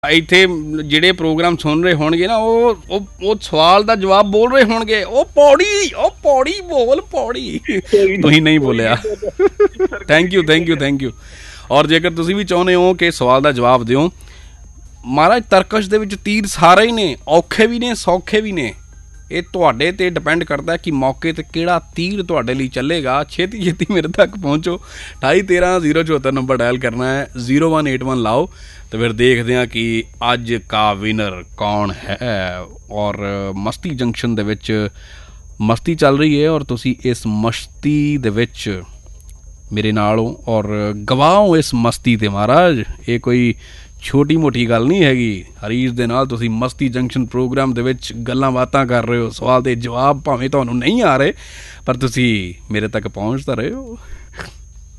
ਇੱਥੇ ਜਿਹੜੇ ਪ੍ਰੋਗਰਾਮ ਸੁਣ ਰਹੇ ਹੋਣਗੇ ਨਾ ਉਹ ਸਵਾਲ ਦਾ ਜਵਾਬ ਬੋਲ ਰਹੇ ਹੋਣਗੇ, ਉਹ ਪੌੜੀ ਬੋਲ ਪੌੜੀ। ਤੁਸੀਂ ਨਹੀਂ ਬੋਲਿਆ। Thank you. ਔਰ ਜੇਕਰ ਤੁਸੀਂ ਵੀ ਚਾਹੁੰਦੇ ਹੋ ਕਿ ਸਵਾਲ ਦਾ ਜਵਾਬ ਦਿਓ, ਮਹਾਰਾਜ ਤਰਕਸ਼ ਦੇ ਵਿੱਚ ਤੀਰ ਸਾਰੇ ਹੀ ਨੇ, ਔਖੇ ਵੀ ਨੇ ਸੌਖੇ ਵੀ ਨੇ। ਇਹ ਤੁਹਾਡੇ 'ਤੇ ਡਿਪੈਂਡ ਕਰਦਾ ਕਿ ਮੌਕੇ 'ਤੇ ਕਿਹੜਾ ਤੀਰ ਤੁਹਾਡੇ ਲਈ ਚੱਲੇਗਾ। ਛੇਤੀ ਮੇਰੇ ਤੱਕ ਪਹੁੰਚੋ। 2813-074 ਨੰਬਰ ਡਾਇਲ ਕਰਨਾ ਹੈ, 0181 ਲਾਓ ਅਤੇ ਫਿਰ ਦੇਖਦੇ ਹਾਂ ਕਿ ਅੱਜ ਕਾ ਵਿਨਰ ਕੌਣ ਹੈ। ਔਰ ਮਸਤੀ ਜੰਕਸ਼ਨ ਦੇ ਵਿੱਚ ਮਸਤੀ ਚੱਲ ਰਹੀ ਹੈ ਔਰ ਤੁਸੀਂ ਇਸ ਮਸਤੀ ਦੇ ਵਿੱਚ ਮੇਰੇ ਨਾਲ ਹੋ ਔਰ ਗਵਾਓ ਇਸ ਮਸਤੀ 'ਤੇ। ਮਹਾਰਾਜ ਇਹ ਕੋਈ ਛੋਟੀ ਮੋਟੀ ਗੱਲ ਨਹੀਂ ਹੈਗੀ। ਹਰੀਸ਼ ਦੇ ਨਾਲ ਤੁਸੀਂ ਮਸਤੀ ਜੰਕਸ਼ਨ ਪ੍ਰੋਗਰਾਮ ਦੇ ਵਿੱਚ ਗੱਲਾਂ ਬਾਤਾਂ ਕਰ ਰਹੇ ਹੋ। ਸਵਾਲ ਦੇ ਜਵਾਬ ਭਾਵੇਂ ਤੁਹਾਨੂੰ ਨਹੀਂ ਆ ਰਹੇ, ਪਰ ਤੁਸੀਂ ਮੇਰੇ ਤੱਕ ਪਹੁੰਚ ਤਾਂ ਰਹੇ ਹੋ।